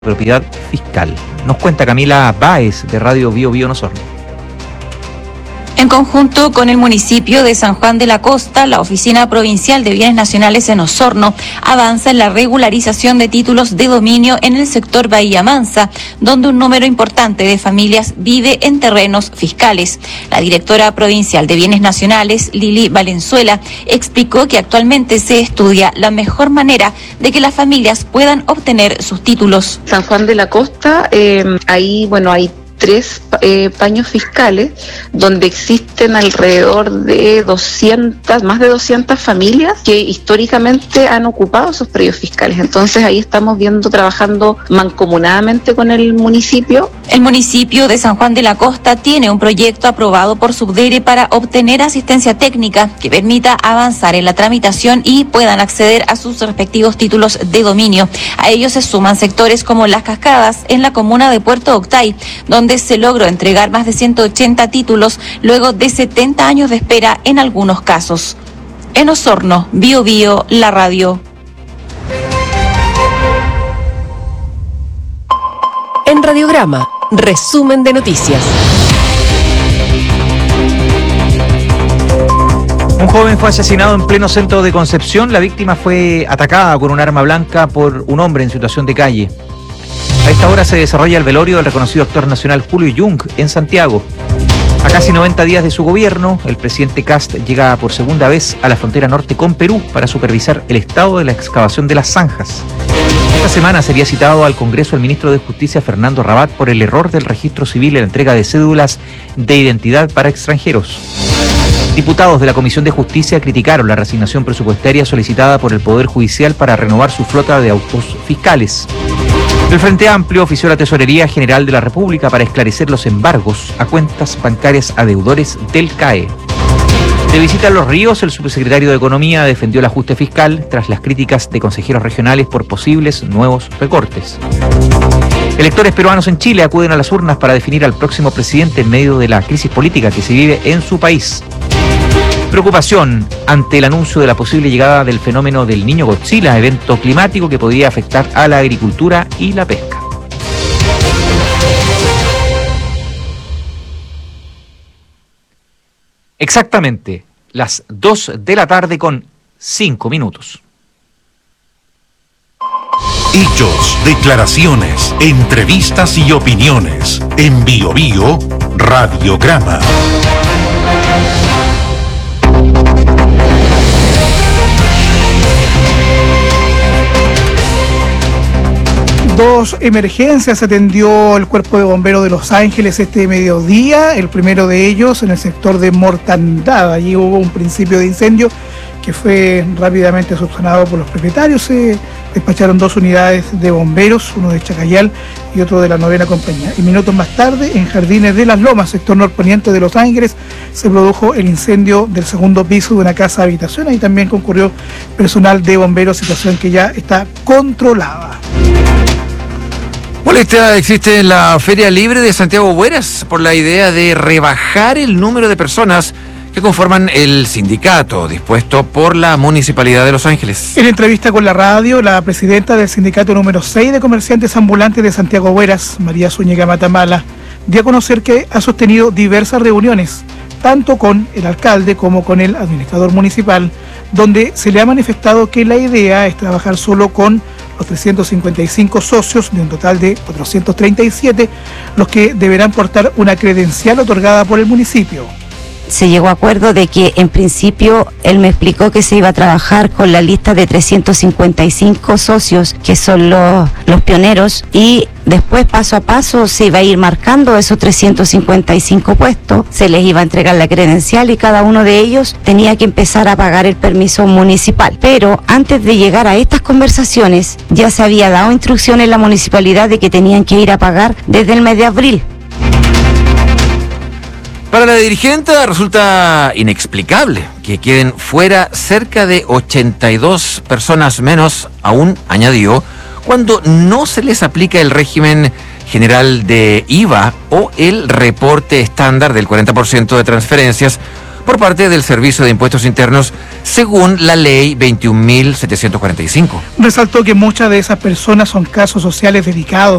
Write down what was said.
propiedad fiscal. Nos cuenta Camila Báez de Radio Bio Bio Osorno. En conjunto con el municipio de San Juan de la Costa, la Oficina Provincial de Bienes Nacionales en Osorno avanza en la regularización de títulos de dominio en el sector Bahía Mansa, donde un número importante de familias vive en terrenos fiscales. La directora provincial de Bienes Nacionales, Lili Valenzuela, explicó que actualmente se estudia la mejor manera de que las familias puedan obtener sus títulos. San Juan de la Costa, hay 3 paños fiscales donde existen alrededor de más de 200 familias que históricamente han ocupado esos predios fiscales. Entonces ahí estamos trabajando mancomunadamente con el municipio. El municipio de San Juan de la Costa tiene un proyecto aprobado por Subdere para obtener asistencia técnica que permita avanzar en la tramitación y puedan acceder a sus respectivos títulos de dominio. A ellos se suman sectores como Las Cascadas en la comuna de Puerto Octay, donde se logró entregar más de 180 títulos luego de 70 años de espera en algunos casos. En Osorno, Bio Bio, la radio. En Radiograma, resumen de noticias. Un joven fue asesinado en pleno centro de Concepción. La víctima fue atacada con un arma blanca por un hombre en situación de calle. A esta hora se desarrolla el velorio del reconocido actor nacional Julio Jung en Santiago. A casi 90 días de su gobierno, el presidente Kast llega por segunda vez a la frontera norte con Perú para supervisar el estado de la excavación de las zanjas. Esta semana sería citado al Congreso el ministro de Justicia Fernando Rabat por el error del registro civil en la entrega de cédulas de identidad para extranjeros. Diputados de la Comisión de Justicia criticaron la reasignación presupuestaria solicitada por el Poder Judicial para renovar su flota de autos fiscales. El Frente Amplio ofició a la Tesorería General de la República para esclarecer los embargos a cuentas bancarias a deudores del CAE. De visita a Los Ríos, el subsecretario de Economía defendió el ajuste fiscal tras las críticas de consejeros regionales por posibles nuevos recortes. Electores peruanos en Chile acuden a las urnas para definir al próximo presidente en medio de la crisis política que se vive en su país. Preocupación ante el anuncio de la posible llegada del fenómeno del Niño Godzilla, evento climático que podría afectar a la agricultura y la pesca. Exactamente las 2 de la tarde con 5 minutos. Hechos, declaraciones, entrevistas y opiniones. En Bio Bio, Radiograma. Dos emergencias atendió el Cuerpo de Bomberos de Los Ángeles este mediodía. El primero de ellos en el sector de Mortandad. Allí hubo un principio de incendio que fue rápidamente subsanado por los propietarios. Se despacharon 2 unidades de bomberos, uno de Chacayal y otro de la 9ª Compañía. Y minutos más tarde, en Jardines de las Lomas, sector norponiente de Los Ángeles, se produjo el incendio del 2º piso de una casa habitación. Ahí también concurrió personal de bomberos, situación que ya está controlada. Molestia existe en la Feria Libre de Santiago Bueras por la idea de rebajar el número de personas que conforman el sindicato dispuesto por la Municipalidad de Los Ángeles. En entrevista con la radio, la presidenta del sindicato número 6 de comerciantes ambulantes de Santiago Bueras, María Zúñiga Matamala, dio a conocer que ha sostenido diversas reuniones, tanto con el alcalde como con el administrador municipal, donde se le ha manifestado que la idea es trabajar solo con los 355 socios de un total de 437, los que deberán portar una credencial otorgada por el municipio. Se llegó a acuerdo de que en principio él me explicó que se iba a trabajar con la lista de 355 socios que son los pioneros, y después paso a paso se iba a ir marcando esos 355 puestos, se les iba a entregar la credencial y cada uno de ellos tenía que empezar a pagar el permiso municipal. Pero antes de llegar a estas conversaciones ya se había dado instrucción en la municipalidad de que tenían que ir a pagar desde el mes de abril. Para la dirigente resulta inexplicable que queden fuera cerca de 82 personas menos, aún añadió, cuando no se les aplica el régimen general de IVA o el reporte estándar del 40% de transferencias, por parte del Servicio de Impuestos Internos, según la ley 21.745. Resaltó que muchas de esas personas son casos sociales delicados